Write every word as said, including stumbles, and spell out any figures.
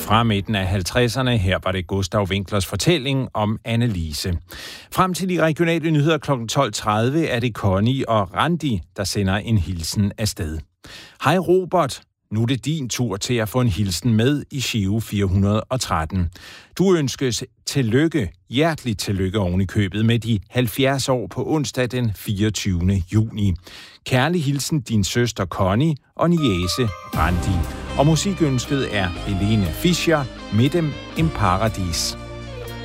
fra midten af halvtredserne. Her var det Gustav Winklers fortælling om Annelise. Frem til de regionale nyheder klokken tolv tredive er det Connie og Randi, der sender en hilsen afsted. Hej Robert. Nu er det din tur til at få en hilsen med i Giro fire hundrede og tretten. Du ønskes tillykke, hjerteligt tillykke oven i købet med de halvfjerds år på onsdag den fireogtyvende juni. Kærlig hilsen din søster Connie og niece Randi. Og musikønsket er Helene Fischer med dem en paradis.